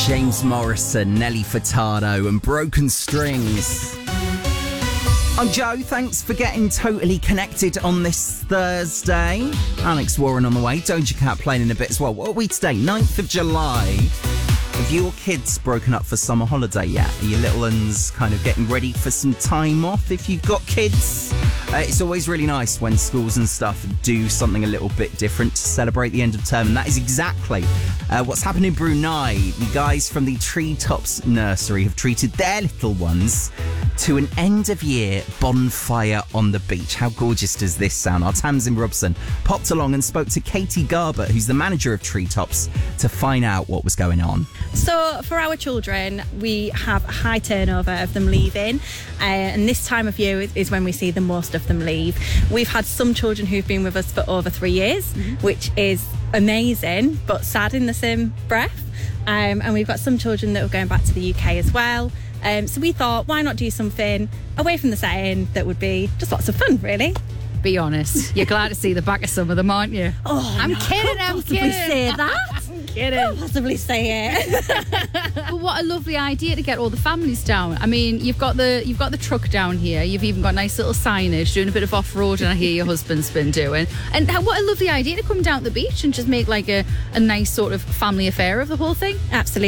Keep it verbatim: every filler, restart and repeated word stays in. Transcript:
James Morrison, Nelly Furtado and Broken Strings. I'm Joe, thanks for getting totally connected on this Thursday. Alex Warren on the way, Doja Cat playing in a bit as well. What are we today? ninth of July. Have your kids broken up for summer holiday yet? Are your little ones kind of getting ready for some time off if you've got kids? Uh, it's always really nice when schools and stuff do something a little bit different to celebrate the end of term, and that is exactly uh, what's happened in Brunei. The guys from the Treetops Nursery have treated their little ones to an end-of-year bonfire on the beach. How gorgeous does this sound? Our Tamsin Robson popped along and spoke to Katie Garbutt, who's the manager of Treetops, to find out what was going on. So for our children, we have a high turnover of them leaving, uh, and this time of year is when we see the most of them leave. We've had some children who've been with us for over three years, mm-hmm. which is amazing, but sad in the same breath. Um, and we've got some children that are going back to the U K as well. Um, so we thought, why not do something away from the setting that would be just lots of fun, really? Be honest, you're glad to see the back of some of them, aren't you? Oh, I'm no, kidding, I I'm can't possibly kidding. say that. I'm kidding. Can't possibly say it. But what a lovely idea to get all the families down. I mean, you've got the you've got the truck down here. You've even got nice little signage, doing a bit of off-road, and I hear your husband's been doing. And how, what a lovely idea to come down to the beach and just make like a, a nice sort of family affair of the whole thing. Absolutely.